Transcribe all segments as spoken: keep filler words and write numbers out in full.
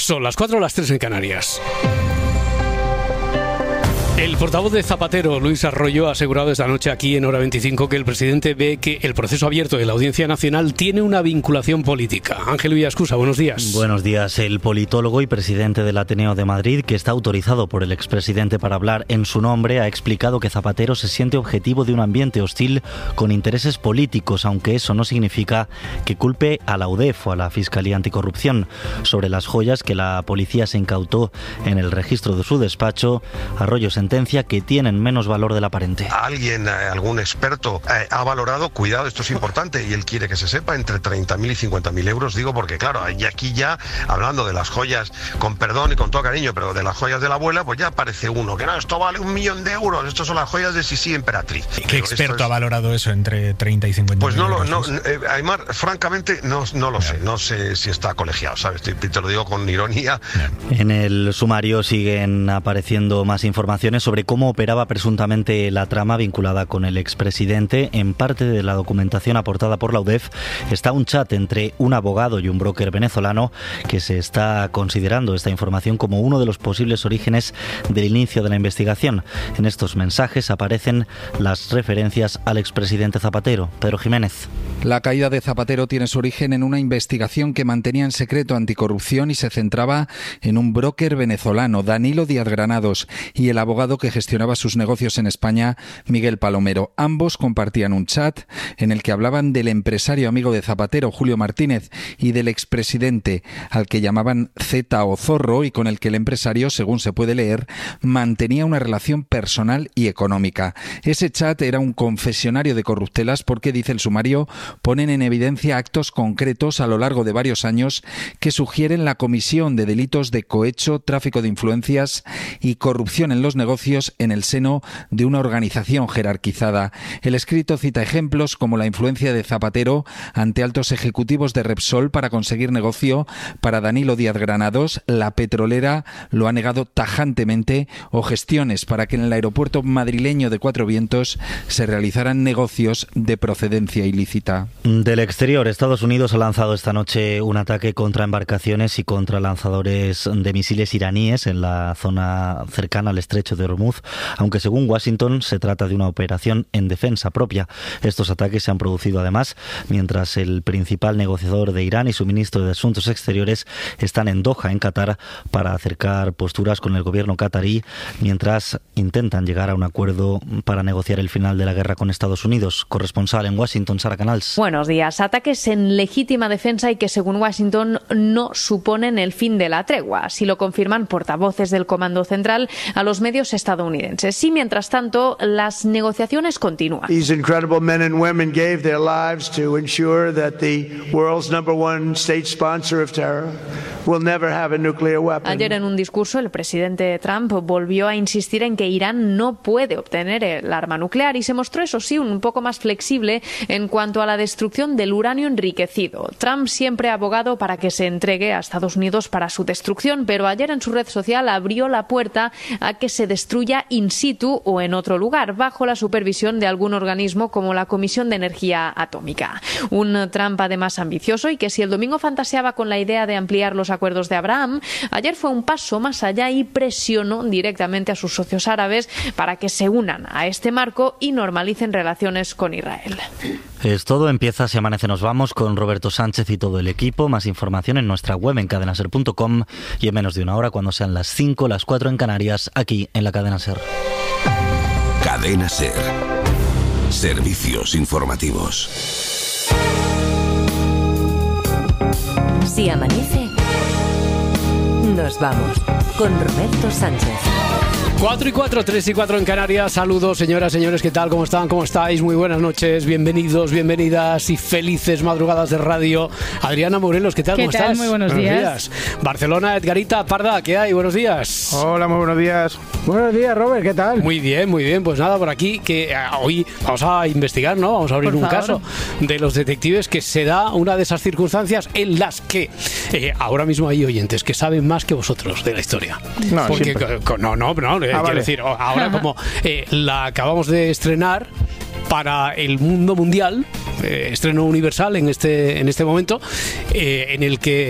Son las cuatro, las tres en Canarias. El portavoz de Zapatero, Luis Arroyo, ha asegurado esta noche aquí en Hora veinticinco que el presidente ve que el proceso abierto de la Audiencia Nacional tiene una vinculación política. Ángel Villascusa, buenos días. Buenos días. El politólogo y presidente del Ateneo de Madrid, que está autorizado por el expresidente para hablar en su nombre, ha explicado que Zapatero se siente objetivo de un ambiente hostil con intereses políticos, aunque eso no significa que culpe a la U D E F o a la Fiscalía Anticorrupción. Sobre las joyas que la policía se incautó en el registro de su despacho, Arroyo sentencia que tienen menos valor del aparente. Alguien, algún experto, eh, ha valorado, cuidado, esto es importante, y él quiere que se sepa, entre treinta mil y cincuenta mil euros, digo, porque claro, y aquí ya, hablando de las joyas, con perdón y con todo cariño, pero de las joyas de la abuela, pues ya aparece uno, que no, esto vale un millón de euros, estos son las joyas de Sisi Emperatriz. ¿Qué pero experto es... ha valorado eso entre treinta y cincuenta pues mil no, euros? No, eh, Aymar, francamente, no, no lo sé, no sé si está colegiado, ¿sabes? Te, te lo digo con ironía. En el sumario siguen apareciendo más informaciones sobre cómo operaba presuntamente la trama vinculada con el expresidente. En parte de la documentación aportada por la U D E F está un chat entre un abogado y un broker venezolano que se está considerando esta información como uno de los posibles orígenes del inicio de la investigación. En estos mensajes aparecen las referencias al expresidente Zapatero. Pedro Jiménez. La caída de Zapatero tiene su origen en una investigación que mantenía en secreto anticorrupción y se centraba en un broker venezolano, Danilo Díaz Granados, y el abogado que gestionaba sus negocios en España, Miguel Palomero. Ambos compartían un chat en el que hablaban del empresario amigo de Zapatero, Julio Martínez, y del expresidente, al que llamaban Zeta o Zorro, y con el que el empresario, según se puede leer, mantenía una relación personal y económica. Ese chat era un confesionario de corruptelas porque, dice el sumario, ponen en evidencia actos concretos a lo largo de varios años que sugieren la comisión de delitos de cohecho, tráfico de influencias y corrupción en los negocios en el seno de una organización jerarquizada. El escrito cita ejemplos como la influencia de Zapatero ante altos ejecutivos de Repsol para conseguir negocio para Danilo Díaz Granados, la petrolera lo ha negado tajantemente, o gestiones para que en el aeropuerto madrileño de Cuatro Vientos se realizaran negocios de procedencia ilícita. Del exterior, Estados Unidos ha lanzado esta noche un ataque contra embarcaciones y contra lanzadores de misiles iraníes en la zona cercana al estrecho de Hormuz, aunque según Washington se trata de una operación en defensa propia. Estos ataques se han producido además mientras el principal negociador de Irán y su ministro de Asuntos Exteriores están en Doha, en Qatar, para acercar posturas con el gobierno qatarí mientras intentan llegar a un acuerdo para negociar el final de la guerra con Estados Unidos. Corresponsal en Washington, Sara Canals. Buenos días. Ataques en legítima defensa y que según Washington no suponen el fin de la tregua. Así lo confirman portavoces del Comando Central a los medios estadounidenses. Y mientras tanto, las negociaciones continúan. These incredible men and women gave their lives to ensure that the world's number one state sponsor of terror will never have a nuclear weapon. Ayer en un discurso el presidente Trump volvió a insistir en que Irán no puede obtener el arma nuclear y se mostró, eso sí, un poco más flexible en cuanto a la destrucción del uranio enriquecido. Trump siempre ha abogado para que se entregue a Estados Unidos para su destrucción, pero ayer en su red social abrió la puerta a que se destruya in situ o en otro lugar, bajo la supervisión de algún organismo como la Comisión de Energía Atómica. Un Trump además ambicioso y que, si el domingo fantaseaba con la idea de ampliar los acuerdos de Abraham, ayer fue un paso más allá y presionó directamente a sus socios árabes para que se unan a este marco y normalicen relaciones con Israel. Es todo. Empieza Si Amanece Nos Vamos con Roberto Sánchez y todo el equipo. Más información en nuestra web en cadena ser punto com y en menos de una hora, cuando sean las cinco, las cuatro en Canarias, aquí en la Cadena Ser. Cadena Ser. Servicios informativos. Si amanece, nos vamos con Roberto Sánchez. cuatro y cuatro, tres y cuatro en Canarias. Saludos, señoras, señores, ¿qué tal? ¿Cómo están? ¿Cómo estáis? Muy buenas noches, bienvenidos, bienvenidas y felices madrugadas de radio. Adriana Morelos, ¿qué tal? ¿Qué ¿Cómo tal? estás? Muy buenos, buenos días. días. Barcelona, Edgarita Parda, ¿qué hay? Buenos días. Hola, muy buenos días. Buenos días, Robert, ¿qué tal? Muy bien, muy bien. Pues nada, por aquí, que eh, hoy vamos a investigar, ¿no? Vamos a abrir por un favor. caso de los detectives, que se da una de esas circunstancias en las que eh, ahora mismo hay oyentes que saben más que vosotros de la historia. No, Porque, siempre. co- no, no, no, eh, Ah, quiero vale. decir, ahora como eh, la acabamos de estrenar para el mundo mundial, eh, estreno universal en este en este momento, eh, en el que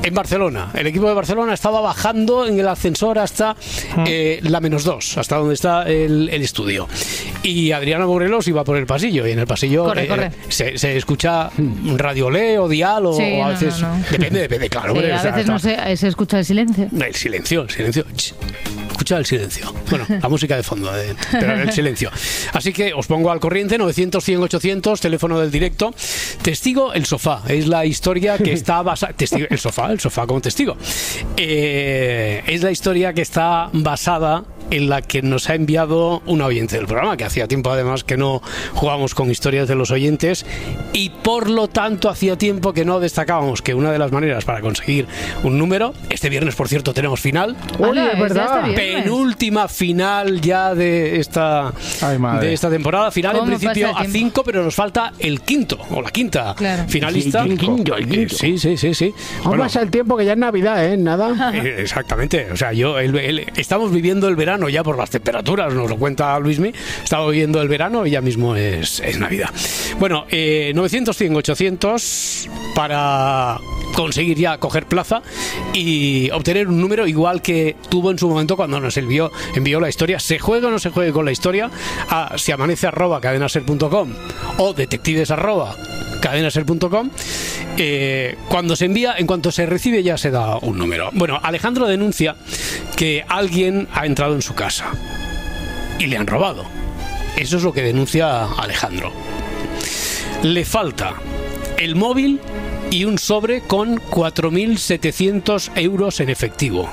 En Barcelona, el equipo de Barcelona estaba bajando en el ascensor hasta eh, la menos dos, hasta donde está el, el estudio. Y Adriana Morelos iba por el pasillo, y en el pasillo corre, eh, corre. Se, se escucha Radio Le o Dial, o, Sí, o a no, veces. no, no. Depende, depende, claro. Sí, hombre, a o sea, veces no se, se escucha el silencio. El silencio, el silencio. Ch, escucha el silencio. Bueno, la música de fondo, eh, pero el silencio. Así que os pongo al corriente, novecientos, cien, ochocientos, teléfono del directo. Testigo, el sofá. Es la historia que está basada... Testigo, el sofá, el sofá como testigo. Eh, es la historia que está basada en la que nos ha enviado un oyente del programa, que hacía tiempo además que no jugábamos con historias de los oyentes, y por lo tanto hacía tiempo que no destacábamos que una de las maneras para conseguir un número, este viernes por cierto tenemos final. Oye, es verdad. Penúltima final ya de esta Ay, de esta temporada, final en ¿Cómo principio pasa el a cinco, pero nos falta el quinto o la quinta Claro. finalista. Sí, el quinto, el quinto. Eh, Sí, sí, sí, sí. ¿Cómo Bueno, pasa el tiempo que ya es Navidad, eh? Nada. eh, exactamente, o sea, yo el- el- estamos viviendo el verano ya por las temperaturas, nos lo cuenta Luismi, estamos viviendo el verano y ya mismo es, es Navidad. Bueno, eh, novecientos, cien, ochocientos para conseguir ya coger plaza y obtener un número igual que tuvo en su momento cuando nos envió, envió la historia. Se juegue o no se juegue con la historia, a si amanece arroba cadenaser punto com o detectives arroba cadenaser punto com. Eh, cuando se envía, en cuanto se recibe ya se da un número. Bueno, Alejandro denuncia que alguien ha entrado en su casa y le han robado. Eso es lo que denuncia Alejandro. Le falta el móvil y un sobre con cuatro mil setecientos euros en efectivo.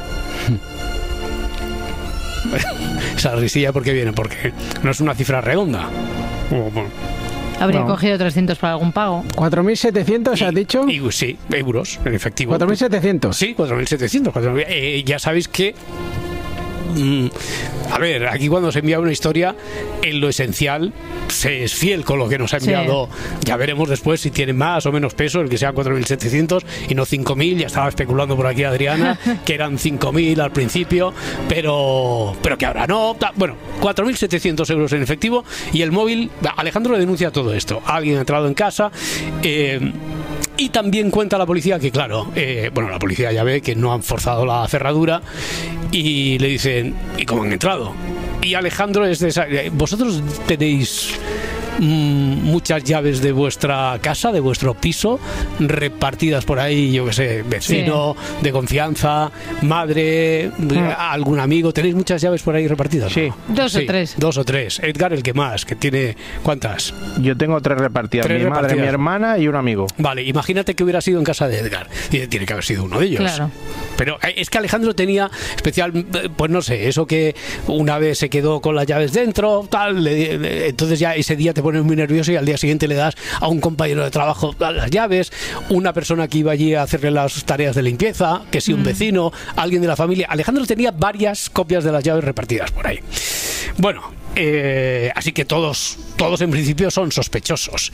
Esa risilla, ¿por qué viene? Porque no es una cifra redonda. O, bueno, Habría No. cogido trescientos para algún pago. ¿cuatro mil setecientos has dicho? y, sí, euros en efectivo. ¿cuatro mil setecientos? Sí, cuatro mil setecientos. Eh, ya sabéis que... mm, a ver, aquí cuando se envía una historia, en lo esencial se es fiel con lo que nos ha Sí. enviado. Ya veremos después si tiene más o menos peso, el que sea cuatro mil setecientos y no cinco mil. Ya estaba especulando por aquí Adriana que eran cinco mil al principio, pero pero que ahora no. Ta- Bueno, cuatro mil setecientos euros en efectivo y el móvil. Alejandro le denuncia todo esto. Alguien ha entrado en casa. Eh, Y también cuenta la policía que, claro, eh, bueno, la policía ya ve que no han forzado la cerradura y le dicen, ¿y cómo han entrado? Y Alejandro es de esa... ¿Vosotros tenéis mm, muchas llaves de vuestra casa, de vuestro piso, repartidas por ahí, yo qué sé, vecino, sí, de confianza, madre, mm. algún amigo? ¿Tenéis muchas llaves por ahí repartidas? Sí. Dos sí, o tres. Dos o tres. Edgar, el que más, que tiene... ¿Cuántas? Yo tengo tres repartidas. Tres mi madre, repartidas. mi hermana y un amigo. Vale, imagínate que hubiera sido en casa de Edgar. Y tiene que haber sido uno de ellos. Claro. Pero es que Alejandro tenía especial, pues no sé, eso que una vez se quedó con las llaves dentro, tal, le, le, entonces ya ese día te pones muy nervioso y al día siguiente le das a un compañero de trabajo las llaves, una persona que iba allí a hacerle las tareas de limpieza, que si un mm. vecino, alguien de la familia. Alejandro tenía varias copias de las llaves repartidas por ahí. Bueno, eh, así que todos, todos en principio son sospechosos.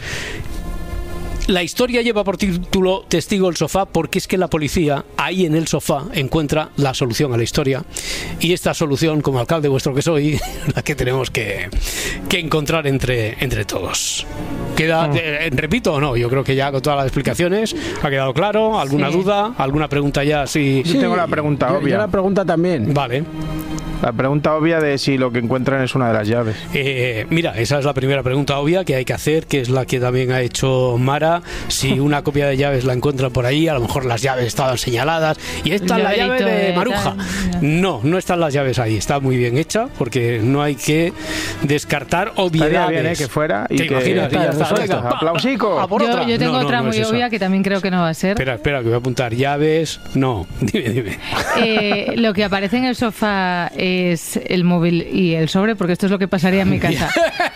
La historia lleva por título Testigo el sofá, porque es que la policía ahí en el sofá encuentra la solución a la historia, y esta solución, como alcalde vuestro que soy, la que tenemos que, que encontrar entre, entre todos. ¿Queda, eh, repito o no? Yo creo que ya con todas las explicaciones ha quedado claro. ¿Alguna sí. duda? ¿Alguna pregunta ya? Sí, sí, tengo la pregunta yo, obvia. Yo la pregunta también. Vale. La pregunta obvia de si lo que encuentran es una de las llaves. Eh, mira, esa es la primera pregunta obvia que hay que hacer, que es la que también ha hecho Mara. Si una copia de llaves la encuentran por ahí, a lo mejor las llaves estaban señaladas y esta es la llave de Maruja. No, no están las llaves ahí. Está muy bien hecha porque no hay que descartar obviedades. Estaría bien, ¿eh? Que fuera y ¿Te que imaginas? ya está, está, venga, aplausico. A por yo, otra. yo tengo no, no, otra no muy es obvia que también creo que no va a ser. Espera, espera, que voy a apuntar llaves. No, dime, dime. Eh, lo que aparece en el sofá es el móvil y el sobre, porque esto es lo que pasaría en mi casa.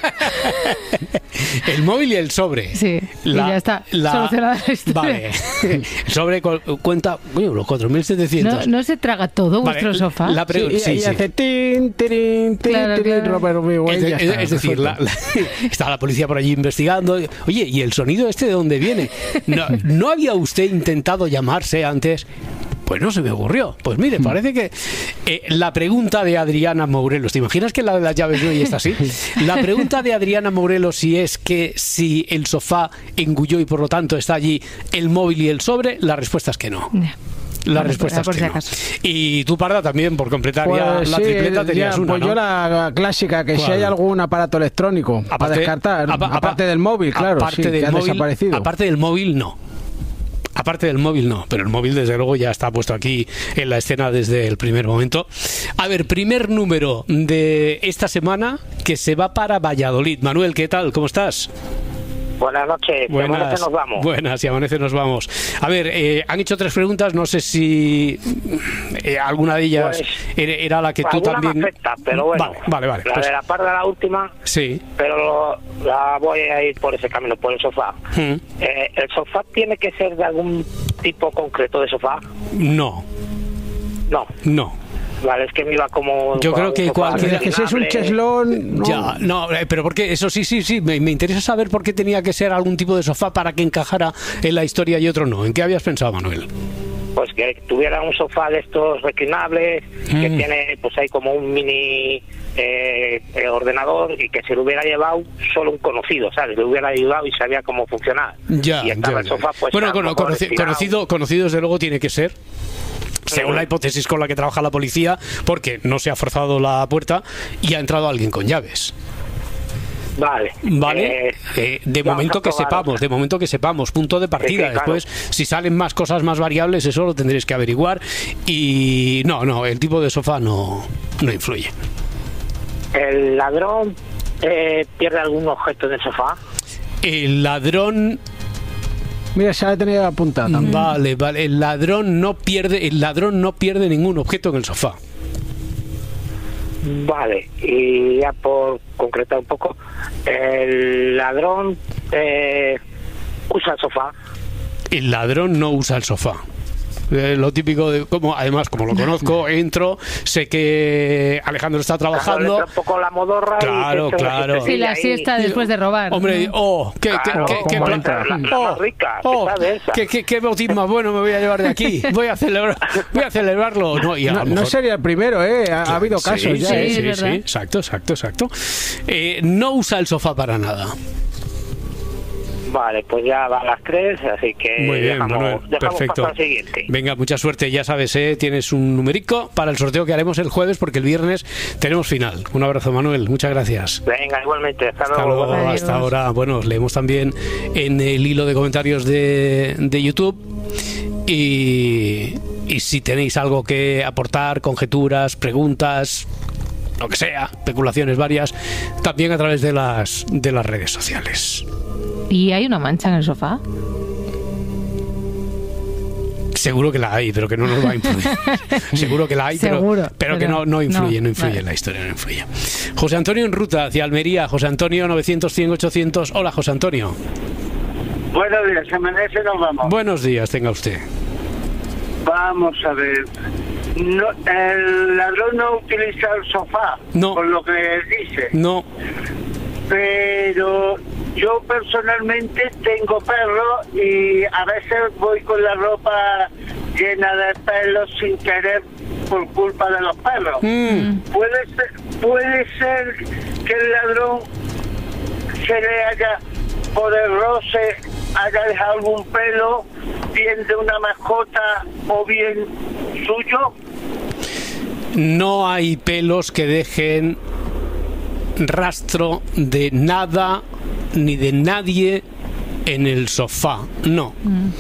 El móvil y el sobre. Sí, la, y ya está. La, solucionada la historia. Vale. El sobre cuenta, bueno, los cuatro mil setecientos. ¿No, ¿No se traga todo vale, vuestro sofá? La pre- sí, sí, y, sí. y hace tin, tin, tin, claro, tin, claro. Robert, muy es, ya es, está, es decir, la, la, está la policía por allí investigando. Oye, ¿y el sonido este de dónde viene? ¿No, ¿no había usted intentado llamarse antes? Pues no se me ocurrió. Pues mire, parece que eh, la pregunta de Adriana Morelos, ¿te imaginas que la de las llaves no y está así? La pregunta de Adriana Morelos si es que si el sofá engulló y por lo tanto está allí el móvil y el sobre, la respuesta es que no. La Bueno, respuesta por es si que no. acaso. Y tú, Parda, también, por completar Pues ya la sí, tripleta, tenías ya, una, Pues ¿no? yo la clásica, que si ¿Cuál? hay algún aparato electrónico para Aparte- descartar, apa- apa- aparte del móvil, claro, aparte sí, del que ha móvil, desaparecido. Aparte del móvil, no. Aparte del móvil, no. Pero el móvil, desde luego, ya está puesto aquí en la escena desde el primer momento. A ver, primer número de esta semana que se va para Valladolid. Manuel, ¿qué tal? ¿Cómo estás? Buenas noches, de Amanece nos vamos. Buenas, y Amanece nos vamos. A ver, eh, han hecho tres preguntas, no sé si eh, alguna de ellas Pues, era, era la que tú alguna también... me afecta, pero bueno. Vale, vale, vale. La pues- de la Parda, la última, Sí. pero la voy a ir por ese camino, por el sofá. Mm. Eh, ¿El sofá tiene que ser de algún tipo concreto de sofá? No, No. no. Vale, es que me iba como... Yo creo un que sofá cualquiera... Que si es un reclinable. cheslón... no. Ya, no, eh, pero porque eso sí, sí, sí, me, me interesa saber por qué tenía que ser algún tipo de sofá para que encajara en la historia y otro no. ¿En qué habías pensado, Manuel? Pues que tuviera un sofá de estos reclinables, que Mm. tiene pues ahí como un mini eh, eh, ordenador, y que se lo hubiera llevado solo un conocido, ¿sabes? Le hubiera ayudado y sabía cómo funcionar. Ya, y estaba ya, el ya. sofá pues Bueno, a lo cono- mejor conoci- estirado. conocido, conocido desde luego tiene que ser, según Mm. la hipótesis con la que trabaja la policía, porque no se ha forzado la puerta y ha entrado alguien con llaves. Vale. Vale, Eh, Eh, de vamos momento a que probar. sepamos, de momento que sepamos, punto de partida. Sí, sí, claro. Después, si salen más cosas, más variables, eso lo tendréis que averiguar. Y no, no, el tipo de sofá no, no influye. ¿El ladrón eh, pierde algún objeto en el sofá? El ladrón, Mira, se ha tenido apuntada también. vale, vale, el ladrón no pierde, el ladrón no pierde ningún objeto en el sofá. Vale, y ya por concretar un poco, el ladrón eh, usa el sofá. El ladrón no usa el sofá. Eh, lo típico de como además como lo conozco, entro, sé que Alejandro está Claro, le trabajando. entra un poco la modorra y Claro, que se- claro. que se Sí, la ahí. siesta después de robar. Hombre, ¿no? oh, qué, qué, Claro, qué, qué, como pla- entra la- la oh, más rica, oh, esa de esa. qué, qué, qué botín más bueno me voy a llevar de aquí. Voy a celebrar, voy a celebrarlo. No, y a No, lo no mejor- sería el primero, ¿eh? Ha, ha habido casos sí, ya. sí, ¿eh? sí, es sí, verdad. exacto, exacto, exacto. Eh, no usa el sofá para nada. Vale, pues ya van las tres, así que Muy bien, dejamos, Manuel, dejamos perfecto. pasar al siguiente. Venga, mucha suerte, ya sabes, ¿eh? Tienes un numerico para el sorteo que haremos el jueves porque el viernes tenemos final. Un abrazo, Manuel, muchas gracias. Venga, igualmente, hasta, Hasta luego. luego, Adiós. hasta ahora. Bueno, os leemos también en el hilo de comentarios de, de YouTube. Y, y si tenéis algo que aportar, conjeturas, preguntas, lo que sea, especulaciones varias, también a través de las, de las redes sociales. ¿Y hay una mancha en el sofá? Seguro que la hay, pero que no nos va a influir. Seguro que la hay, pero, Seguro, pero que pero no, no influye, no, no influye vale. en la historia, no influye. José Antonio en ruta hacia Almería. José Antonio, novecientos, cien, ochocientos. Hola, José Antonio. Buenos días, Amanece, nos vamos. Buenos días, tenga usted. Vamos a ver. No, el ladrón no utiliza el sofá, No. por lo que dice. No, Pero yo personalmente tengo perro y a veces voy con la ropa llena de pelos sin querer por culpa de los perros. Mm. Puede ser, puede ser que el ladrón se le haya, por el roce, haya dejado algún pelo, bien de una mascota o bien suyo. no hay pelos que dejen rastro de nada ni de nadie en el sofá. No.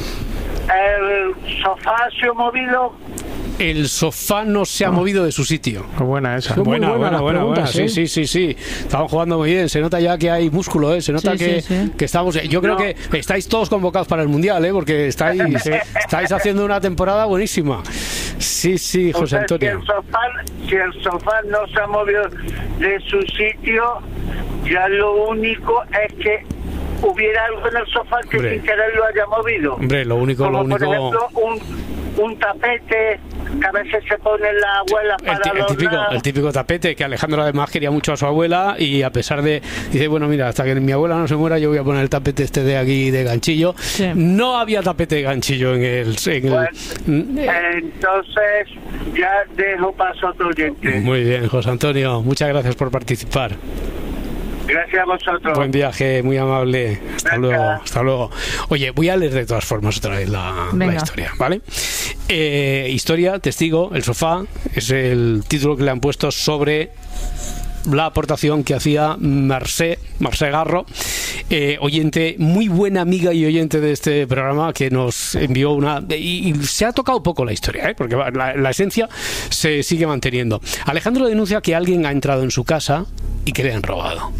El sofá se ha movido. El sofá no se ha movido de su sitio. Qué buena esa. Buena, Muy buena buena, las buena, buena. preguntas, Sí, ¿eh? sí, sí, sí. Estamos jugando muy bien. Se nota ya que hay músculo, ¿eh? Se nota Sí, que, sí, sí. que estamos. Yo creo No. que estáis todos convocados para el mundial, ¿eh? Porque estáis, estáis haciendo una temporada buenísima. Sí, sí, José O sea, Si Antonio. el, sofá, si el sofá no se ha movido de su sitio, ya lo único es que hubiera algo en el sofá que Hombre. sin querer lo haya movido. Hombre, lo único, Como lo por único. ejemplo un, un tapete que a veces se pone la abuela El, para ti- el típico, adornar. el típico tapete que Alejandro además quería mucho a su abuela y a pesar de dice bueno mira hasta que mi abuela no se muera yo voy a poner el tapete este de aquí de ganchillo. No había tapete de ganchillo en el, en el- Bueno, entonces ya dejo paso a otro oyente. Muy bien, José Antonio, muchas gracias por participar. Gracias a vosotros. Buen viaje, muy amable. Hasta Gracias. luego, hasta luego. Oye, voy a leer de todas formas otra vez la, la historia, ¿vale? Eh, historia, testigo, el sofá, es el título que le han puesto sobre la aportación que hacía Mercé, Mercé Garro, eh, oyente, muy buena amiga y oyente de este programa, que nos envió una... Y, y se ha tocado poco la historia, ¿eh? Porque la, la esencia se sigue manteniendo. Alejandro denuncia que alguien ha entrado en su casa y que le han robado.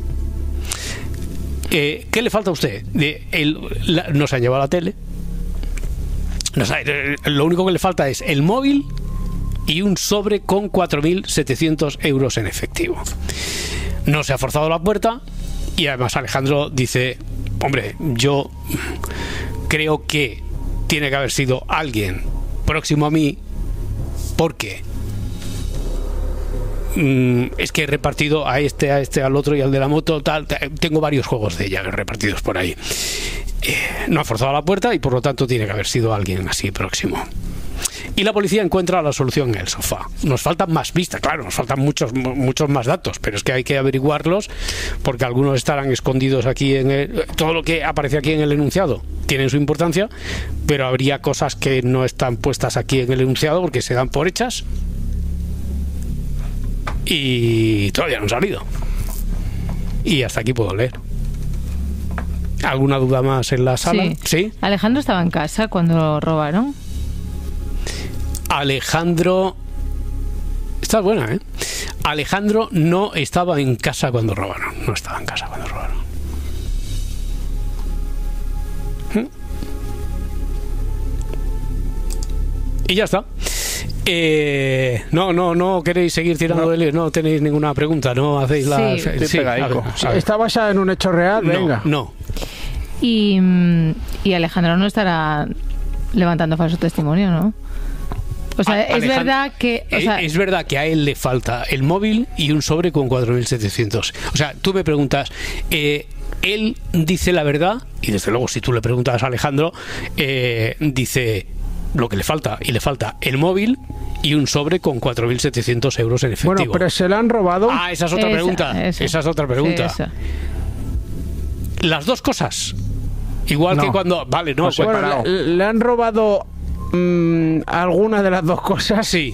Eh, ¿Qué le falta a usted? De el, la, nos han llevado la tele. Nos ha, lo único que le falta es el móvil y un sobre con cuatro mil setecientos euros en efectivo. No se ha forzado la puerta y además Alejandro dice, hombre, yo creo que tiene que haber sido alguien próximo a mí porque mm, es que he repartido a este, a este, al otro y al de la moto, tal, tengo varios juegos de ella repartidos por ahí. Eh, no ha forzado la puerta y por lo tanto tiene que haber sido alguien así próximo. Y la policía encuentra la solución en el sofá. Nos faltan más pistas, claro, nos faltan muchos muchos más datos, pero es que hay que averiguarlos porque algunos estarán escondidos aquí en el, todo lo que aparece aquí en el enunciado tiene su importancia, pero habría cosas que no están puestas aquí en el enunciado porque se dan por hechas y todavía no han salido. Y hasta aquí puedo leer. ¿Alguna duda más en la sala? Sí. ¿Sí? Alejandro estaba en casa cuando lo robaron. Alejandro... Está buena, ¿eh? Alejandro no estaba en casa cuando robaron. No estaba en casa cuando robaron. ¿Mm? Y ya está. Eh, no, no, no queréis seguir tirando No. de lío. No tenéis ninguna pregunta. No hacéis la... Sí. Sí, a ver, a ver. ¿Está basada en un hecho real? No, Venga. no. Y, mm, y Alejandro no estará levantando falso testimonio, ¿no? O sea, es Alejandro, verdad que... O sea, es verdad que a él le falta el móvil y un sobre con cuatro mil setecientos. O sea, tú me preguntas, eh, él dice la verdad, y desde luego si tú le preguntas a Alejandro, eh, dice lo que le falta, y le falta el móvil y un sobre con cuatro mil setecientos euros en efectivo. Bueno, pero se lo han robado. Ah, esa es otra Esa, pregunta. esa. Esa es otra pregunta. sí, esa. Las dos cosas. Igual No. que cuando... Vale, no, O sea, pues- bueno, le, le han robado mm, alguna de las dos cosas. Sí.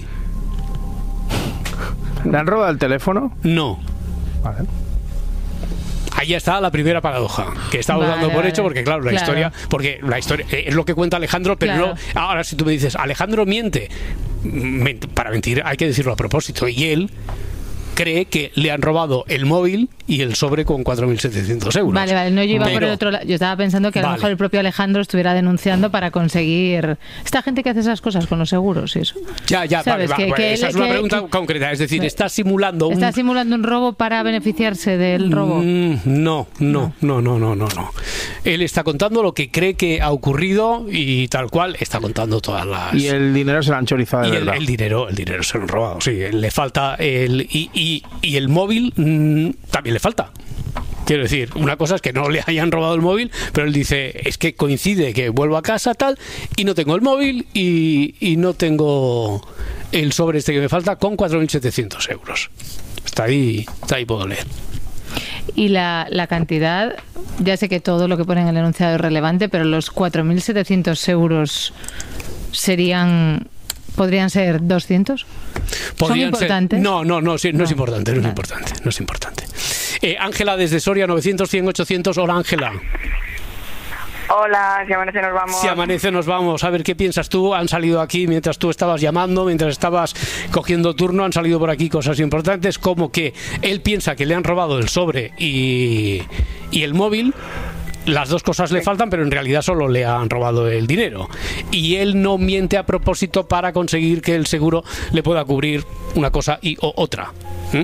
¿Le han robado el teléfono? No. Vale. Ahí está la primera paradoja que estamos Vale, dando por vale. hecho porque claro la Claro. historia porque la historia eh, es lo que cuenta Alejandro pero Claro. no ahora si tú me dices Alejandro miente ment- para mentir hay que decirlo a propósito y él cree que le han robado el móvil y el sobre con cuatro mil setecientos euros. Vale, vale, no, yo iba por Pero- el otro lado. Yo estaba pensando que a lo Vale. mejor el propio Alejandro estuviera denunciando para conseguir... Esta gente que hace esas cosas con los seguros y eso. Ya, ya, vale, ¿Sabes? va, Que- vale, que esa él- es una que- pregunta que- concreta, es decir, está simulando un... ¿Está simulando un robo para beneficiarse del robo? Mm, no, no, no, no, no, no, no. Él está contando lo que cree que ha ocurrido y tal cual está contando todas las... Y el dinero se lo han chorizado de Y el, verdad. el dinero, el dinero se lo han robado, sí. Le falta el y, y, y el móvil mm, también le falta. Quiero decir, una cosa es que no le hayan robado el móvil, pero él dice, es que coincide que vuelvo a casa tal y no tengo el móvil y, y no tengo el sobre este que me falta con cuatro mil setecientos euros. Está ahí, está ahí puedo leer. Y la, la cantidad, ya sé que todo lo que pone en el enunciado es relevante, pero los cuatro mil setecientos euros serían... ¿Podrían ser doscientos? ¿Son Podrían ser- importantes? No, no, no, sí, no, es importante, no es importante, no es importante. Eh, Ángela desde Soria, novecientos, cien, ochocientos. Hola, Ángela. Hola, si amanece nos vamos. Si amanece nos vamos. A ver, ¿qué piensas tú? Han salido aquí mientras tú estabas llamando, mientras estabas cogiendo turno, han salido por aquí cosas importantes como que él piensa que le han robado el sobre y, y el móvil. Las dos cosas le faltan, pero en realidad solo le han robado el dinero. Y él no miente a propósito para conseguir que el seguro le pueda cubrir una cosa y o otra. ¿Mm?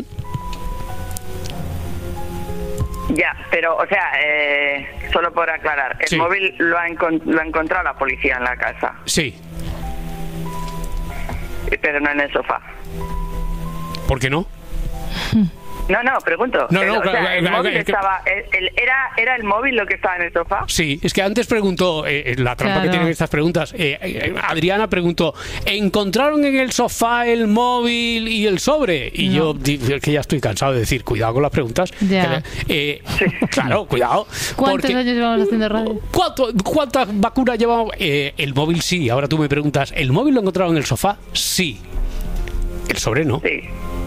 Ya, pero, o sea, eh, solo por aclarar, el Sí. móvil lo ha, encon- lo ha encontrado la policía en la casa, Sí. pero no en el sofá. ¿Por qué no? No, no, pregunto. No, no, el, o sea, claro, el claro, móvil es que- estaba, el- el- era, ¿Era el móvil lo que estaba en el sofá? Sí, es que antes preguntó, eh, la trampa Claro. que tienen estas preguntas, eh, eh, Adriana preguntó, ¿encontraron en el sofá el móvil y el sobre? Y No. yo di- es que ya estoy cansado de decir, cuidado con las preguntas. Ya. Eh, claro, cuidado. ¿Cuántos porque- años llevamos haciendo radio? ¿Cuánto- ¿Cuántas vacunas llevamos? Eh, el móvil sí, ahora tú me preguntas, ¿el móvil lo encontraron en el sofá? Sí. El sobre no. Sí.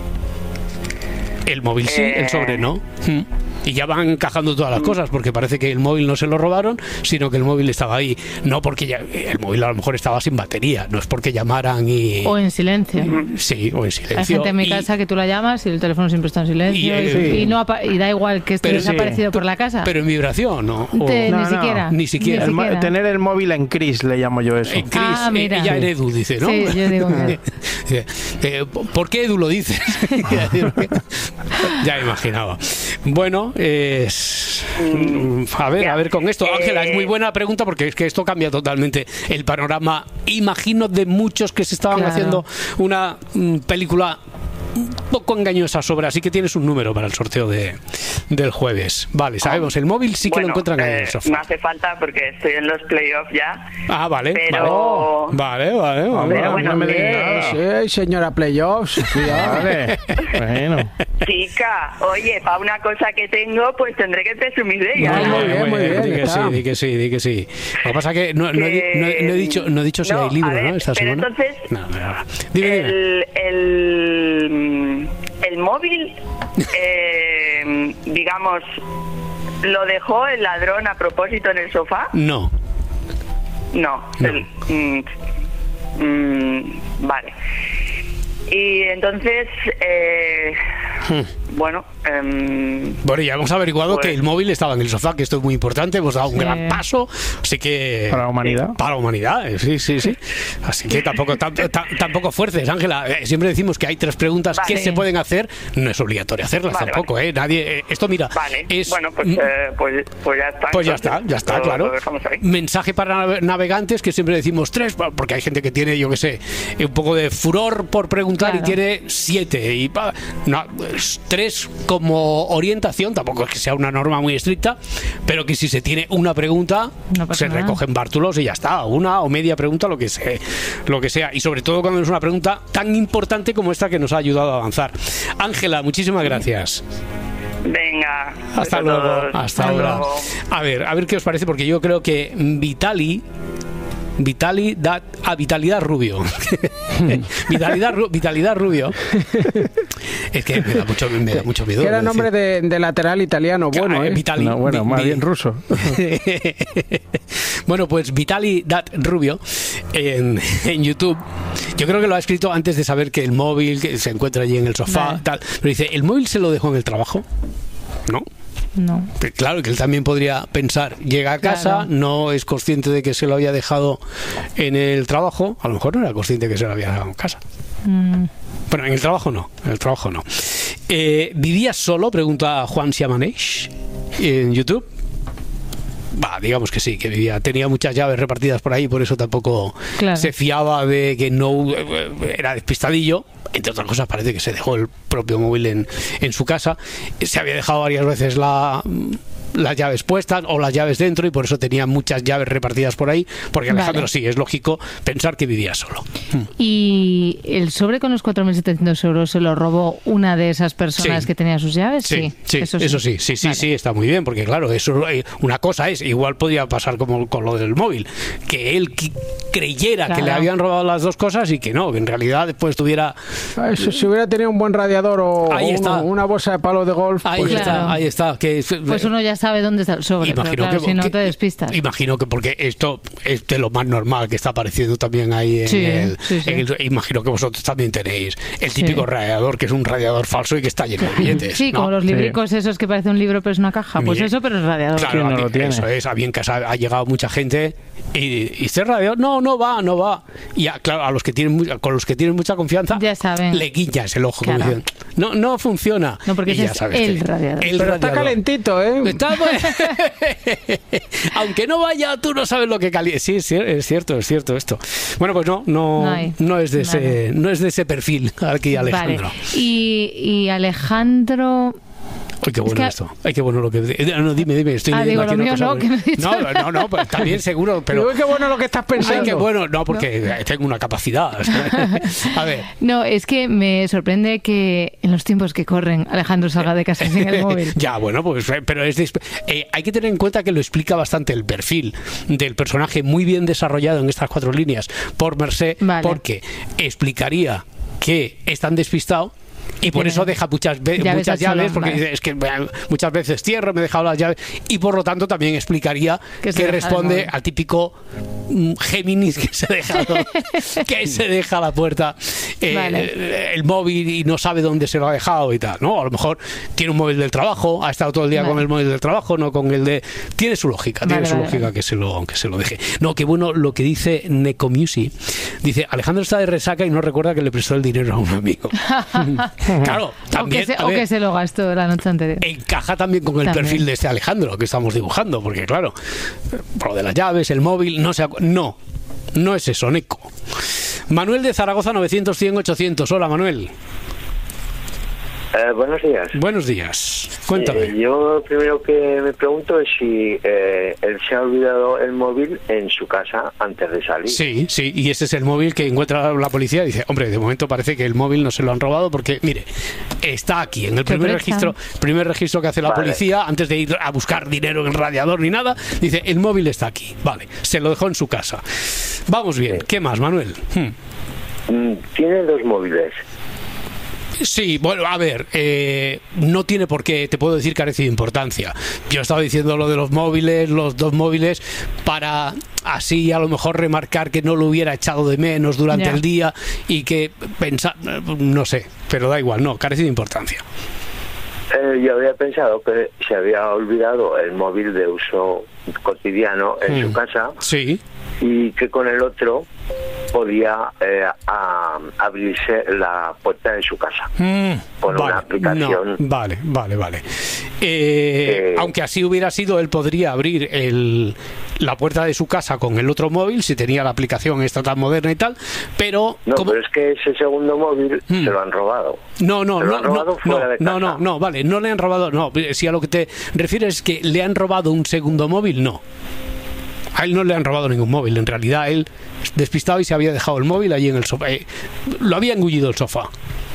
El móvil sí, Eh. el sobre no. Mm. Y ya van encajando todas las cosas, porque parece que el móvil no se lo robaron, sino que el móvil estaba ahí. No porque ya, el móvil a lo mejor estaba sin batería, no es porque llamaran y... O en silencio. Sí, o en silencio. Hay gente en mi Y- casa que tú la llamas y el teléfono siempre está en silencio Y, y, eh, y no apa- y da igual que esté Pero sí. desaparecido por la casa. Pero en vibración, ¿no? O- Te- No, ni no. siquiera. Ni siquiera. El mo- siquiera. tener el móvil en Cris, le llamo yo eso. En Cris, Ah, mira. eh, ella en Edu dice, ¿no? Sí, yo digo que- Eh, eh, ¿Por qué Edu lo dice? Ya imaginaba. Bueno, es... a ver, a ver con esto. Ángela, es muy buena pregunta porque es que esto cambia totalmente el panorama, imagino, de muchos que se estaban Claro. haciendo una mm, película un poco engañosa sobre, así que tienes un número para el sorteo de, del jueves. Vale, sabemos, el móvil sí que Bueno, lo encuentran ahí en eh, el sofá. no hace falta porque estoy en los playoffs ya. Ah, vale, Pero... vale, vale, vale. Pero bueno, no me que- digas nada. Sí, señora Playoffs. Cuidado. Vale. Bueno. Chica, oye, para una cosa que tengo, pues tendré que presumir de ella. Muy ¿no? bien, muy bien, Di que está. sí, di que sí, di que sí. Lo que pasa es que no, no, he, di- no he- no he dicho, no he dicho si No, hay libro, a ver, ¿no? Esta pero semana. entonces, No, no, no. Dime, dime. el, el, el móvil, eh, digamos, ¿lo dejó el ladrón a propósito en el sofá? No. No. No. el- mm, mm, vale. Y entonces, eh, bueno... em, Bueno, ya hemos averiguado Pues- que el móvil estaba en el sofá, que esto es muy importante, hemos dado un Sí. gran paso, así que... Para la humanidad. Para la humanidad, eh, sí, sí, sí. Así que tampoco tam- tam- tampoco fuerces, Ángela. Eh, siempre decimos que hay tres preguntas que Vale. se pueden hacer, no es obligatorio hacerlas Vale, tampoco, ¿eh? Nadie... eh, esto, mira, Vale, es... bueno, pues, mm, eh, pues, pues ya está. Pues ya entonces, está, ya está, lo- claro. lo dejamos ahí. Mensaje para nave- navegantes, que siempre decimos tres, porque hay gente que tiene, yo que sé, un poco de furor por preguntar Claro. y tiene siete. Y pa- no, es tres como orientación, tampoco es que sea una norma muy estricta, pero que si se tiene una pregunta, No pasa se nada. recogen bártulos y ya está, una o media pregunta, lo que, se, lo que sea. Y sobre todo cuando es una pregunta tan importante como esta que nos ha ayudado a avanzar. Ángela, muchísimas gracias. Venga. Hasta besos a luego, todos. hasta ahora. luego. A ver, a ver qué os parece, porque yo creo que Vitali, Vitali da a Vitalidad Rubio. Vitalidad, Ru- Vitalidad Rubio. Es que me da mucho, me da mucho miedo. Que era decir- nombre de, de lateral italiano, bueno, Ah, ¿eh? Vitali, No, bueno, Vi- más Vi- bien ruso. Bueno, pues Vitali Dat Rubio en, en YouTube, yo creo que lo ha escrito antes de saber que el móvil que se encuentra allí en el sofá, Vale. tal. Pero dice, ¿el móvil se lo dejó en el trabajo? ¿No? No. Pues claro, que él también podría pensar, llega a casa, Claro. no es consciente de que se lo había dejado en el trabajo, a lo mejor no era consciente que se lo había dejado en casa. Mm, Bueno, en el trabajo no, en el trabajo no. Eh, ¿Vivías solo? Pregunta Juan Siamanesh en YouTube. Va, digamos que sí, que vivía, tenía muchas llaves repartidas por ahí, por eso tampoco Claro. se fiaba de que no eh, era despistadillo. Entre otras cosas, parece que se dejó el propio móvil en, en su casa. Se había dejado varias veces la, las llaves puestas o las llaves dentro y por eso tenía muchas llaves repartidas por ahí. Porque Alejandro, Vale. sí, es lógico pensar que vivía solo. ¿Y el sobre con los cuatro mil setecientos euros se lo robó una de esas personas Sí. que tenía sus llaves? Sí, sí, eso sí, sí, sí, Vale. sí, está muy bien, porque claro, eso eh, una cosa es, igual podía pasar como con lo del móvil, que él qui- creyera que Claro. le habían robado las dos cosas y que no, que en realidad después tuviera... Eso, si hubiera tenido un buen radiador o, Ahí o está. uno- una bolsa de palo de golf, Ahí pues está, Claro. ahí está. Que, Pues uno ya sabe dónde está el sobre, pero Imagino claro, que- si no que- te despistas. Imagino que porque esto es de lo más normal que está apareciendo también ahí en, Sí, el, sí, sí. en el- imagino que vosotros también tenéis el Sí. típico radiador que es un radiador falso y que está lleno de billetes. Sí, ¿no? como los libricos esos que parece un libro pero es una caja. Pues Mire. eso, pero es radiador. Claro, ¿Quién no a lo mí- tiene? eso es, a bien que ha, ha llegado mucha gente y, y este radiador, no, no va, no va. Y a, claro, a los que tienen mu- con los que tienen mucha confianza, Ya saben. le guiñas el ojo como Claro. diciendo, no, no funciona. No, porque y ya es sabes el que- radiador. el Pero está radiador. calentito, ¿eh? Está- Aunque no vaya, tú no sabes lo que calienta. Sí, es cier- es cierto, es cierto esto. Bueno, pues no, no, No hay. no es de ese, Vale. no es de ese perfil aquí, Alejandro. Vale. Y, y Alejandro... Ay, qué bueno que- esto. Ay, qué bueno lo que. eh, No, dime, dime. Estoy Ah, leyendo digo, aquí lo una mío cosa no, muy- que no he dicho no, nada. no, no, pues también seguro, pero. Digo, qué bueno lo que estás pensando. Ay, qué bueno. No, porque tengo una capacidad. A ver. No, es que me sorprende que en los tiempos que corren Alejandro salga de casa sin el móvil. Ya, bueno, pues, eh, pero es de- eh, hay que tener en cuenta que lo explica bastante el perfil del personaje, muy bien desarrollado en estas cuatro líneas por Mercé, Vale. porque explicaría que es tan despistado. Y por tiene eso deja muchas, ve- llaves muchas al salón, llaves, porque vale. dice, es que eh, muchas veces cierro, me he dejado las llaves, y por lo tanto también explicaría Que que, se deja el responde móvil. al típico mm, Géminis que se deja que se deja a la puerta eh, Vale. el móvil y no sabe dónde se lo ha dejado y tal, ¿no? A lo mejor tiene un móvil del trabajo, ha estado todo el día Vale. con el móvil del trabajo, no con el de... Tiene su lógica, tiene Vale, su vale, lógica vale. que se lo que se lo deje. No, qué bueno lo que dice Necomusi. Dice, Alejandro está de resaca y no recuerda que le prestó el dinero a un amigo. Claro, O que, también, se, a o ver, que se lo gastó la noche anterior. encaja también con el También. perfil de este Alejandro que estamos dibujando, porque claro, por lo de las llaves, el móvil, no se acu- no, no es eso, Neco. Manuel de Zaragoza, novecientos, cien, ochocientos. Hola, Manuel. Eh, buenos días. Buenos días. Cuéntame. Eh, yo lo primero que me pregunto es si eh, él se ha olvidado el móvil en su casa antes de salir. Sí, sí, y ese es el móvil que encuentra la policía y dice, hombre, de momento parece que el móvil no se lo han robado porque, mire, está aquí, en el primer Sorpresa. registro, primer registro que hace la Vale. policía, antes de ir a buscar dinero en el radiador ni nada, dice, el móvil está aquí, vale, se lo dejó en su casa. Vamos bien, ¿qué más, Manuel? Hmm. Mm, Tiene dos móviles. Sí, bueno, a ver, eh, no tiene por qué, te puedo decir, carece de importancia. Yo estaba diciendo lo de los móviles, los dos móviles, para así a lo mejor remarcar que no lo hubiera echado de menos durante Ya. el día y que pensar, no sé, pero da igual, no, carece de importancia. Eh, yo había pensado que se había olvidado el móvil de uso cotidiano en Mm. su casa Sí. y que con el otro podía eh, a- abrirse la puerta de su casa. Mm, Con una aplicación. no, vale, vale, vale. Eh, Eh, aunque así hubiera sido, él podría abrir el, la puerta de su casa con el otro móvil, si tenía la aplicación esta tan moderna y tal, pero... No, como- pero es que ese segundo móvil Mm. se lo han robado. No, no, Se lo no, han robado no, fuera no, de no, casa. no, no, vale, no le han robado, no, si a lo que te refieres es que le han robado un segundo móvil, no. A él no le han robado ningún móvil, en realidad él despistado y se había dejado el móvil allí en el sofá, eh, lo había engullido el sofá.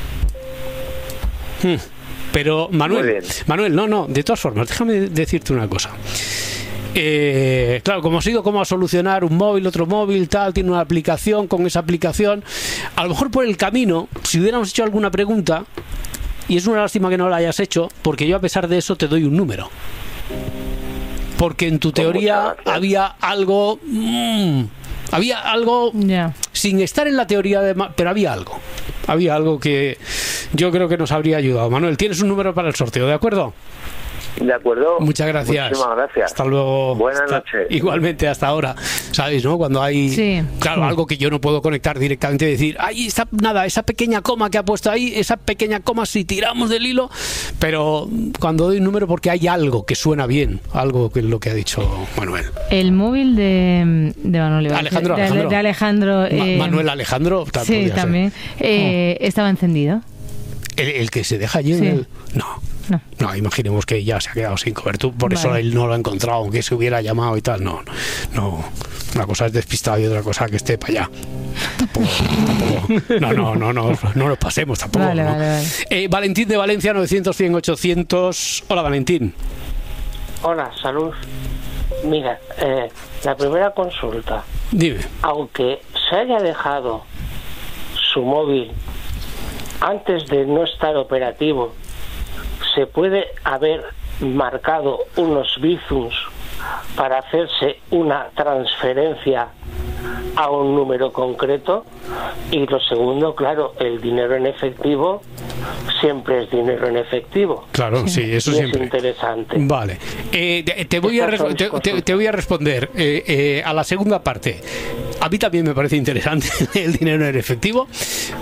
Hmm. Pero Muy Manuel, bien. Manuel, no, no, de todas formas, déjame decirte una cosa. Eh, claro, como ha sido como a solucionar un móvil, otro móvil, tal, tiene una aplicación, con esa aplicación, a lo mejor por el camino, si hubiéramos hecho alguna pregunta, y es una lástima que no la hayas hecho, porque yo a pesar de eso te doy un número. Porque en tu Con teoría muchas gracias. había algo... mm, había algo... Ya. Sin estar en la teoría de... ma- Pero había algo. Había algo que yo creo que nos habría ayudado. Manuel, tienes un número para el sorteo, ¿de acuerdo? ¿De acuerdo? Muchas gracias. Muchísimas gracias. Hasta luego. Buenas Hasta- noches. Igualmente, hasta ahora. ¿Sabéis, no? Cuando hay, Sí. claro, algo que yo no puedo conectar directamente y decir, ay, esa, nada, esa pequeña coma que ha puesto ahí, esa pequeña coma si tiramos del hilo, pero cuando doy un número porque hay algo que suena bien, algo que es lo que ha dicho Manuel. El móvil de, de Manuel iba a decir, Alejandro, de, Alejandro. de Alejandro, Ma- eh, Manuel Alejandro, tal sí, podría ser. también. Eh, Estaba encendido. El, el que se deja allí en Sí. el... No. No. No, imaginemos que ya se ha quedado sin cobertura, por eso Vale. él no lo ha encontrado, aunque se hubiera llamado y tal. No, no. Una cosa es despistado y otra cosa que esté para allá. Tampoco, tampoco. No, no, no, no, no nos pasemos tampoco. Vale, ¿no? vale, vale. Eh, Valentín de Valencia, novecientos, cien, ochocientos. Hola, Valentín. Hola, salud. Mira, eh, la primera consulta. Dime. Aunque se haya dejado su móvil antes de no estar operativo, se puede haber marcado unos bizums para hacerse una transferencia a un número concreto. Y lo segundo, claro, el dinero en efectivo siempre es dinero en efectivo. Claro, sí, eso Y siempre. es interesante. Vale. Eh, te, te voy a Estas son res- mis te, te- consultas. te voy a responder eh, eh, a la segunda parte. A mí también me parece interesante el dinero en efectivo,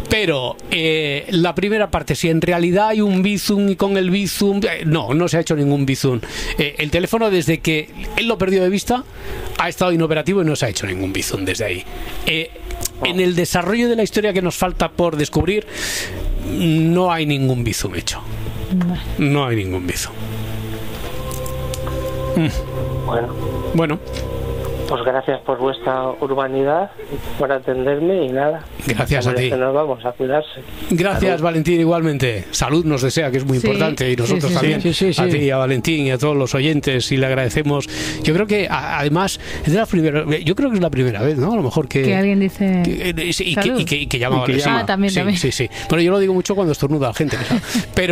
Pero eh, la primera parte, si en realidad hay un Bizum y con el Bizum, eh, no, no se ha hecho ningún Bizum. Eh, el teléfono, desde que él lo perdió de vista, ha estado inoperativo y no se ha hecho ningún Bizum desde ahí. Eh, en el desarrollo de la historia que nos falta por descubrir, no hay ningún Bizum hecho. No hay ningún Bizum. Mm. Bueno. Bueno. Pues gracias por vuestra urbanidad, por atenderme y nada. Gracias a ti. Nos vamos a cuidarse. Gracias, salud. Valentín, igualmente. Salud nos desea, que es muy sí, importante, y nosotros sí, sí, también. Sí, sí, sí, a ti, a Valentín y a todos los oyentes, y le agradecemos. Yo creo que, a, además, es de la primera, yo creo que es la primera vez, ¿no? A lo mejor que... Que alguien dice... Que, y, que, y, que, y que llama a Valentín. Ah, también, sí, también. Sí, sí. Bueno, yo lo digo mucho cuando estornuda la gente, ¿sabes?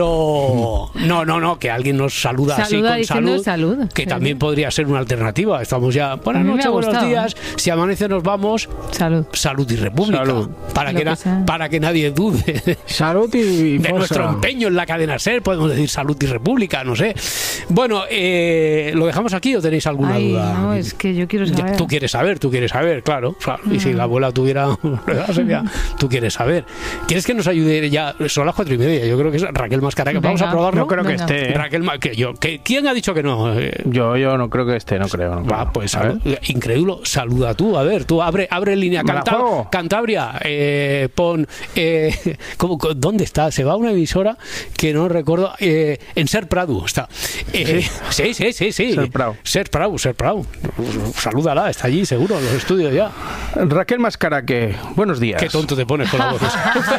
Pero no, no, no, que alguien nos saluda, saluda así con salud, salud, que sí. También podría ser una alternativa. Estamos ya, buenas noches, buenos días. Si amanece nos vamos. Salud. Salud y república. Salud. Para, que, que na, para que nadie dude. Salud y de nuestro empeño en la cadena SER. Podemos decir salud y república, no sé. Bueno, eh, ¿lo dejamos aquí o tenéis alguna Ay, duda? No, es que yo quiero saber. Ya, tú quieres saber, tú quieres saber, claro. claro. Y si la abuela tuviera... sería, tú quieres saber. ¿Quieres que nos ayude ya? Son las cuatro y media. Yo creo que es Raquel Mascaraque. Vamos a probarlo. No creo Venga. que esté. ¿eh? Raquel, que yo, que, ¿quién ha dicho que no? Yo, yo no creo que esté, no creo. No creo. Va, pues increíble. Saluda tú, a ver, tú abre, abre línea Canta Cantabria, eh, pon eh, ¿cómo, ¿dónde está? Se va a una emisora que no recuerdo, eh, en Ser Prado está. Eh, sí, sí, sí, sí. Ser Prado. Ser Prado, Ser Prado. Salúdala, está allí seguro en los estudios ya. Raquel Mascaraque, buenos días. Qué tonto te pones con la voz.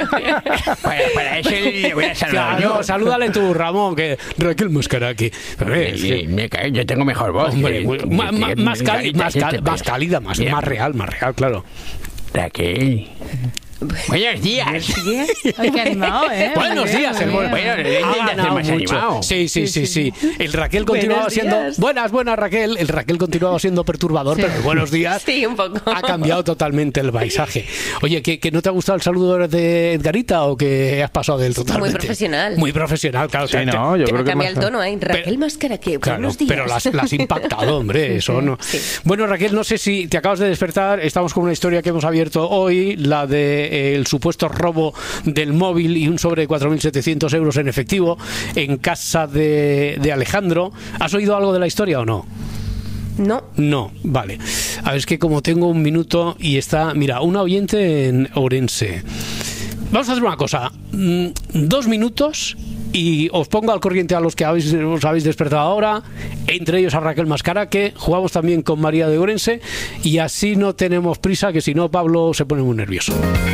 para, para eso le voy a saludar. Claro, salúdale tú, Ramón, que Raquel Mascaraque. Sí, me cae, yo tengo mejor voz. Hombre, que, muy, que, más, que, más, cal, más, cal, este más cálida, más, más real, más real, claro. Raquel. Buenos días. Buenos días. Ay, qué animado, ¿eh? Buenos días, el bueno. Bueno, le intenta hacer más animado. Sí, sí, sí, sí. El Raquel continuaba siendo... Buenas, buenas, Raquel. El Raquel continuaba siendo perturbador, sí. Pero buenos días. Sí, un poco. Ha cambiado totalmente el paisaje. Oye, ¿que, que no te ha gustado el saludo de Edgarita o que has pasado del totalmente? Muy profesional. Muy profesional, claro. Sí, no, yo que creo que cambia más... el tono, ¿eh? Raquel Mascaraque, claro, buenos días. Pero las, las has impactado, hombre, eso no. Sí. Bueno, Raquel, no sé si te acabas de despertar. Estamos con una historia que hemos abierto hoy, la de eh, el supuesto robo del móvil y un sobre de cuatro mil setecientos euros en efectivo en casa de, de Alejandro. ¿Has oído algo de la historia o no? No. No, vale. A ver, es que como tengo un minuto y está... Mira, una oyente en Ourense. Vamos a hacer una cosa. Dos minutos y os pongo al corriente a los que habéis, os habéis despertado ahora, entre ellos a Raquel Mascaraque. Jugamos también con María de Ourense y así no tenemos prisa, que si no Pablo se pone muy nervioso.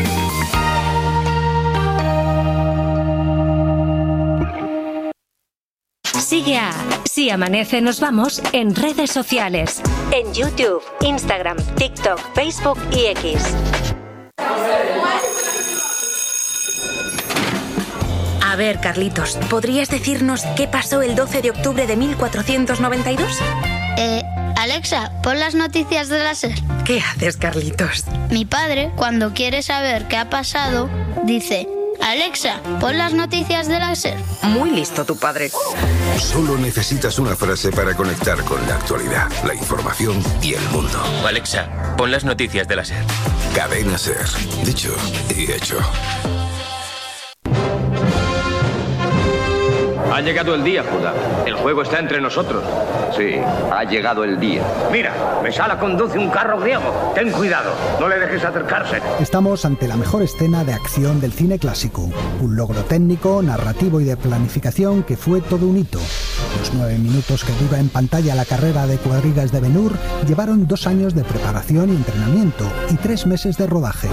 Sigue a Si Amanece Nos Vamos en redes sociales. En YouTube, Instagram, TikTok, Facebook y X. A ver, Carlitos, ¿podrías decirnos qué pasó el doce de octubre de mil cuatrocientos noventa y dos? Eh, Alexa, pon las noticias de la SER. ¿Qué haces, Carlitos? Mi padre, cuando quiere saber qué ha pasado, dice... Alexa, pon las noticias de la SER. Muy listo tu padre. Solo necesitas una frase para conectar con la actualidad, la información y el mundo. Alexa, pon las noticias de la SER. Cadena SER. Dicho y hecho. Ha llegado el día, Judá. El juego está entre nosotros. Sí, ha llegado el día. Mira, Mesala conduce un carro griego. Ten cuidado, no le dejes acercarse. Estamos ante la mejor escena de acción del cine clásico. Un logro técnico, narrativo y de planificación que fue todo un hito. Los nueve minutos que dura en pantalla la carrera de cuadrigas de Ben-Hur llevaron dos años de preparación y entrenamiento y tres meses de rodaje.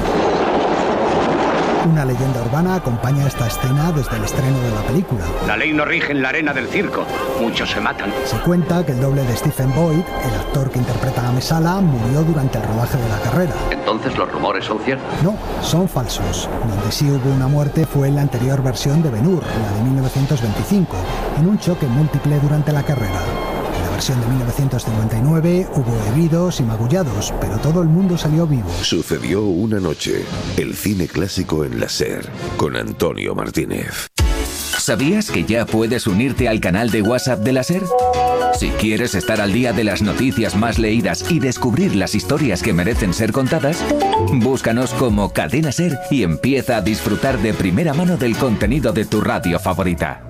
Una leyenda urbana acompaña esta escena desde el estreno de la película. La ley no rige en la arena del circo. Muchos se matan. Se cuenta que el doble de Stephen Boyd, el actor que interpreta a Mesala, murió durante el rodaje de la carrera. ¿Entonces los rumores son ciertos? No, son falsos. Donde sí hubo una muerte fue en la anterior versión de Ben-Hur, la de mil novecientos veinticinco, en un choque múltiple durante la carrera. En la versión de mil novecientos cincuenta y nueve hubo heridos y magullados, pero todo el mundo salió vivo. Sucedió una noche. El cine clásico en la SER, con Antonio Martínez. ¿Sabías que ya puedes unirte al canal de WhatsApp de la SER? Si quieres estar al día de las noticias más leídas y descubrir las historias que merecen ser contadas, búscanos como Cadena SER y empieza a disfrutar de primera mano del contenido de tu radio favorita.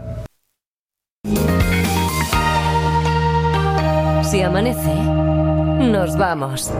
Si amanece, nos vamos.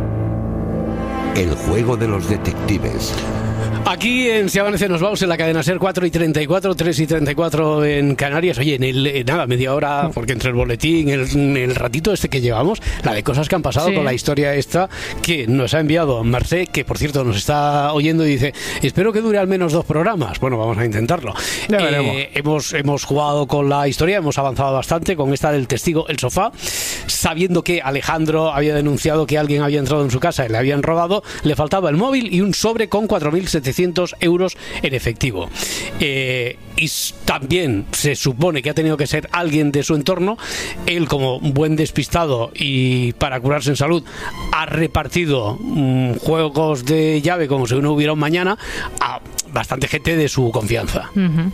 El juego de los detectives. Aquí en Si Amanece nos vamos en la cadena SER, cuatro y treinta y cuatro, tres y treinta y cuatro en Canarias. Oye, en el, eh, nada, media hora, porque entre el boletín, el, el ratito este que llevamos, la de cosas que han pasado sí. con la historia esta que nos ha enviado Marcé, que por cierto nos está oyendo y dice, espero que dure al menos dos programas. Bueno, vamos a intentarlo. Ya veremos. Eh, hemos, hemos jugado con la historia, hemos avanzado bastante con esta del testigo El Sofá, sabiendo que Alejandro había denunciado que alguien había entrado en su casa y le habían robado, le faltaba el móvil y un sobre con cuatro mil setecientos euros en efectivo. Eh, y también se supone que ha tenido que ser alguien de su entorno. Él, como buen despistado y para curarse en salud, ha repartido mmm, juegos de llave como si no hubiera un mañana a bastante gente de su confianza. Uh-huh.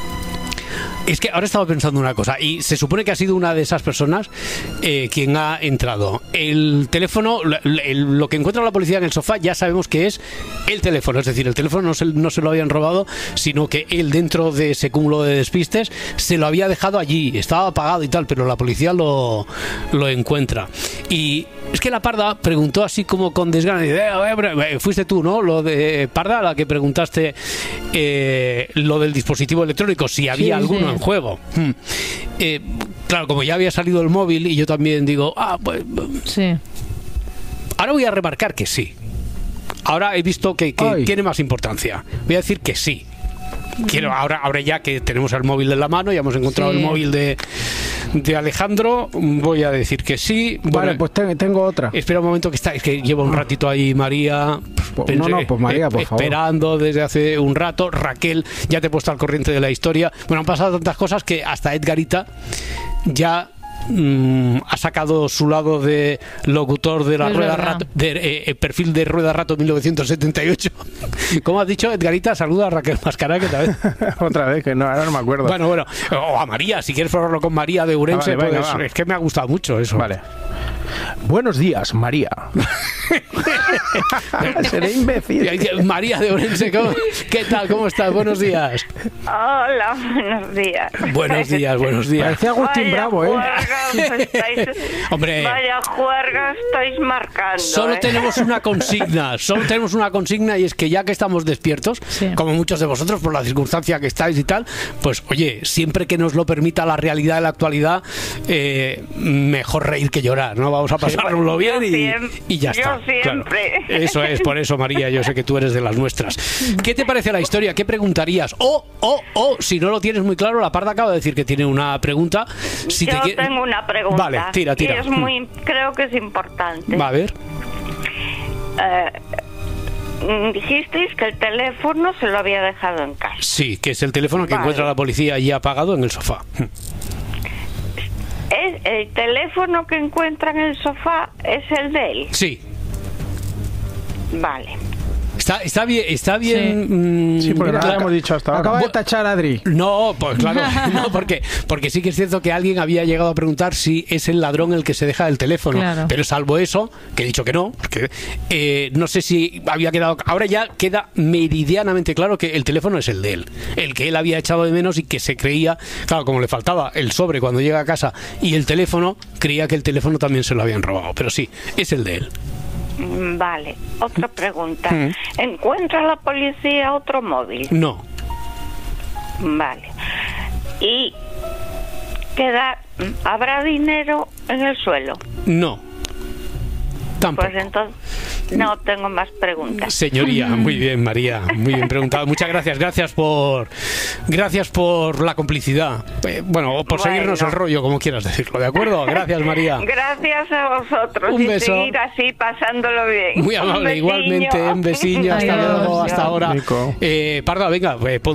Es que ahora estaba pensando una cosa, y se supone que ha sido una de esas personas eh, quien ha entrado. El teléfono, el, el, lo que encuentra la policía en el sofá, ya sabemos que es el teléfono, es decir, el teléfono no se, no se lo habían robado, sino que él, dentro de ese cúmulo de despistes, se lo había dejado allí, estaba apagado y tal, pero la policía lo, lo encuentra. Y es que la Parda preguntó así como con desgana, dice, eh, fuiste tú, ¿no? Lo de Parda, la que preguntaste eh, lo del dispositivo electrónico, si había sí, alguno sí. en juego. Hmm. Eh, claro, como ya había salido el móvil y yo también digo, ah, pues... Sí. Ahora voy a remarcar que sí. Ahora he visto que, que tiene más importancia. Voy a decir que sí. Quiero ahora, ahora ya que tenemos el móvil en la mano, ya hemos encontrado sí. el móvil de, de Alejandro, voy a decir que sí. Vale, bueno, pues te, tengo otra. Espera un momento que está, es que lleva un ratito ahí María. Pues, pensé, no, no, pues María, por favor. Esperando desde hace un rato. Raquel, ya te he puesto al corriente de la historia. Bueno, han pasado tantas cosas que hasta Edgarita ya Mm, ha sacado su lado de locutor de la es Rueda verdad. Rato, de eh, perfil de Rueda Rato mil novecientos setenta y ocho. ¿Cómo has dicho, Edgarita? Saluda a Raquel Mascará, que tal vez. Otra vez, que no, ahora no me acuerdo. Bueno, bueno, o a María, si quieres probarlo con María de Urense, ah, vale, venga, pues, es que me ha gustado mucho eso. Vale. Buenos días, María. Seré imbécil. María de Orense, ¿cómo? ¿Qué tal? ¿Cómo estás? Buenos días. Hola, buenos días. Buenos días, buenos días. Parecía Agustín Vaya Bravo, ¿eh? Juerga, estáis, Hombre. Vaya juerga estáis marcando. Solo ¿eh? tenemos una consigna, solo tenemos una consigna, y es que ya que estamos despiertos, sí. como muchos de vosotros por la circunstancia que estáis y tal, pues oye, siempre que nos lo permita la realidad de la actualidad, eh, mejor reír que llorar, ¿no? Vamos a pasárnoslo bien y, siempre, y ya yo está. Siempre. Claro. Eso es, por eso, María, yo sé que tú eres de las nuestras. ¿Qué te parece la historia? ¿Qué preguntarías? O, o, o, si no lo tienes muy claro, la Parda acaba de decir que tiene una pregunta. Si yo te tengo una pregunta. Vale, tira, tira. Y es muy, creo que es importante. Va a ver. Eh, dijisteis que el teléfono se lo había dejado en casa. Sí, que es el teléfono que vale. encuentra la policía allí apagado en el sofá. ¿Es el teléfono que encuentra en el sofá es el de él? Sí. Vale. Está, está bien, está bien. Sí, sí, porque no lo hemos dicho hasta ahora. Acaba de tachar a Adri. No, pues claro, no, porque, porque sí que es cierto que alguien había llegado a preguntar si es el ladrón el que se deja el teléfono. Claro. Pero salvo eso, que he dicho que no, porque eh, no sé si había quedado. Ahora ya queda meridianamente claro que el teléfono es el de él, el que él había echado de menos y que se creía, claro, como le faltaba el sobre cuando llega a casa y el teléfono, creía que el teléfono también se lo habían robado. Pero sí, es el de él. Vale, otra pregunta. Mm. ¿Encuentra la policía otro móvil? No. Vale. ¿Y queda, habrá dinero en el suelo? No. Tampoco. Pues entonces no tengo más preguntas. Señoría, muy bien, María, muy bien preguntado. Muchas gracias, gracias por gracias por la complicidad. Eh, bueno, o por bueno. seguirnos el rollo, como quieras decirlo, ¿de acuerdo? Gracias, María. Gracias a vosotros. Un y beso. seguir así pasándolo bien. Muy amable, un igualmente, un besiño, hasta Adiós. luego, hasta ahora. Eh, Parda, venga, eh, pon